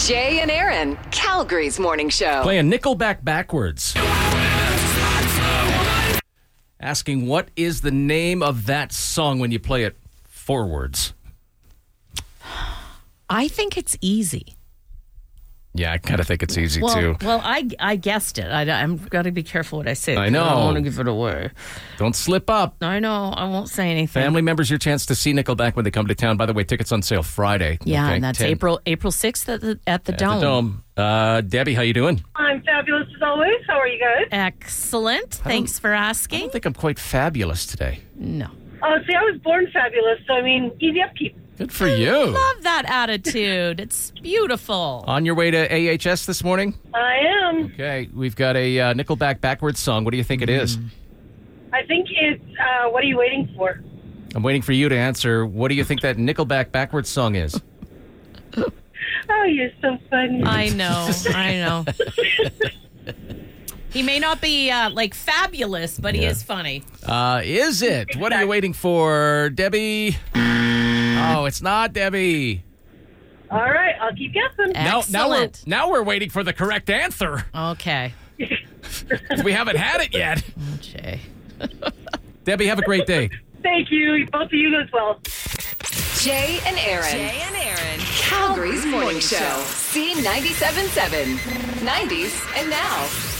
Jay and Aaron, Calgary's morning show. Playing Nickelback backwards. Asking what is the name of that song when you play it forwards? I think it's easy. Yeah, I kind of think it's easy too. Well, I guessed it. I'm got to be careful what I say. I know. I don't want to give it away. Don't slip up. I know. I won't say anything. Family members, your chance to see Nickelback when they come to town. By the way, tickets on sale Friday. Yeah, okay? and that's 10. April 6th at the Dome. The Dome. Debbie, how you doing? I'm fabulous as always. How are you guys? Excellent. Thanks for I asking. don't think I'm quite fabulous today. No. Oh, see, I was born fabulous, so I mean, easy upkeep. Good for you. Love that attitude. It's beautiful. On your way to AHS this morning? I am. Okay, we've got a Nickelback backwards song. What do you think it is? I think it's, what are you waiting for? I'm waiting for you to answer. What do you think that Nickelback backwards song is? Oh, you're so funny. I know. He may not be fabulous, but he is funny. Is it? What are you waiting for, Debbie? Oh, it's not Debbie. All right, I'll keep guessing. Excellent. Now we're waiting for the correct answer. Okay. We haven't had it yet. Jay. Debbie, have a great day. Thank you. Both of you as well. Jay and Aaron. Calgary's morning show. C97.7. 90s and now.